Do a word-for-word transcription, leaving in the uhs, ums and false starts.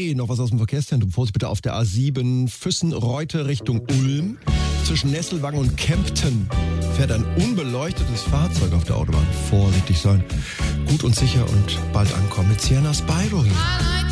Okay, noch was aus dem Verkehrszentrum. Vorsicht bitte auf der A sieben Füssen-Reute Richtung Ulm. Zwischen Nesselwang und Kempten fährt ein unbeleuchtetes Fahrzeug auf der Autobahn. Vorsichtig sein, gut und sicher und bald ankommen mit Sienna Spyro hier.